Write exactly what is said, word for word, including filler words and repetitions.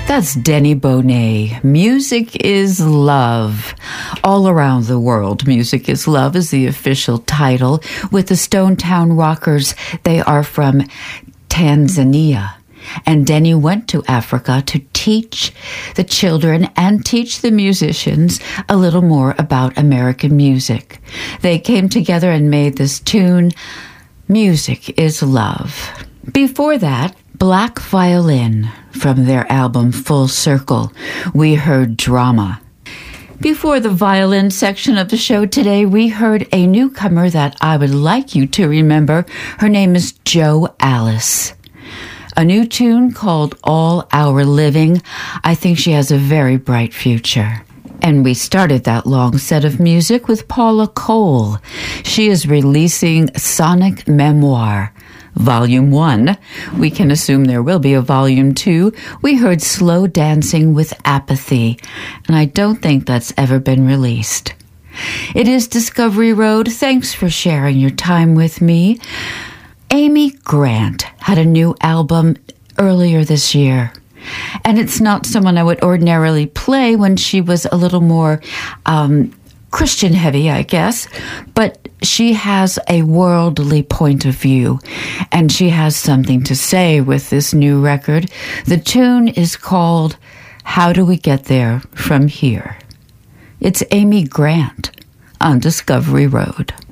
That's Denny Bonet. Music is Love. All around the world, Music is Love is the official title. With the Stone Town Rockers, they are from Tanzania. And Denny went to Africa to teach the children and teach the musicians a little more about American music. They came together and made this tune, Music is Love. Before that, Black Violin, from their album Full Circle, we heard Drama. Before the violin section of the show today, we heard a newcomer that I would like you to remember. Her name is Jo Alice. A new tune called All Our Living. I think she has a very bright future. And we started that long set of music with Paula Cole. She is releasing Sonic Memoir. Volume one. We can assume there will be a Volume two. We heard Slow Dancing with Apathy, and I don't think that's ever been released. It is Discovery Road. Thanks for sharing your time with me. Amy Grant had a new album earlier this year, and it's not someone I would ordinarily play when she was a little more um, Christian heavy, I guess, but she has a worldly point of view, and she has something to say with this new record. The tune is called How Do We Get There From Here? It's Amy Grant on Discovery Road.